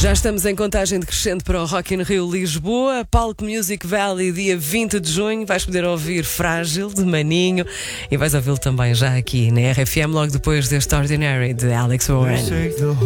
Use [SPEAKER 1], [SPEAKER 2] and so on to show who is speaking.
[SPEAKER 1] Já estamos em contagem decrescente para o Rock in Rio Lisboa, Palco Music Valley, dia 20 de junho. Vais poder ouvir Frágil, de Maninho, e vais ouvi-lo também já aqui na RFM, logo depois deste Ordinary, de Alex Warren.